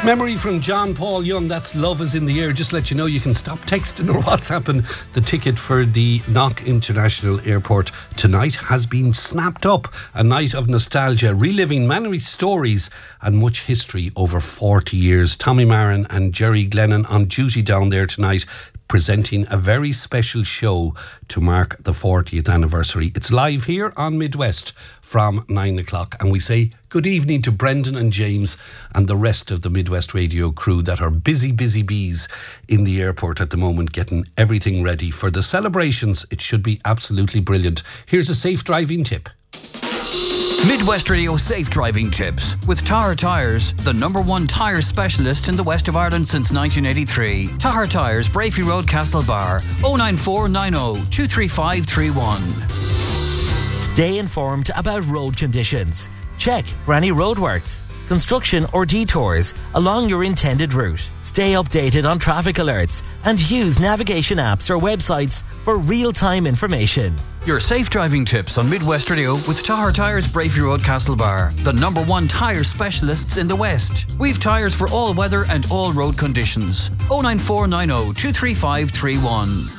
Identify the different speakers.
Speaker 1: Memory from John Paul Young, that's Love is in the Air. Just let you know you can stop texting or WhatsApping. The ticket for the Knock International Airport tonight has been snapped up. A night of nostalgia, reliving many stories and much history over 40 years. Tommy Marin and Jerry Glennon on duty down there tonight, presenting a very special show to mark the 40th anniversary. It's live here on Midwest from 9 o'clock, and we say good evening to Brendan and James and the rest of the Midwest Radio crew that are busy bees in the airport at the moment, getting everything ready for the celebrations. It should be absolutely brilliant. Here's a safe driving tip.
Speaker 2: Midwest Radio Safe Driving Tips with Tahar Tyres, the #1 tyre specialist in the west of Ireland since 1983. Tahar Tyres, Brafey Road, Castlebar, 09490 23531.
Speaker 3: Stay informed about road conditions. Check for any roadworks, construction or detours along your intended route. Stay updated on traffic alerts and use navigation apps or websites for real-time information.
Speaker 2: Your safe driving tips on Midwest Radio with Tahar Tyres, Brafey Road, Castlebar, the #1 tyre specialists in the West. We've tyres for all weather and all road conditions. 09490 23531.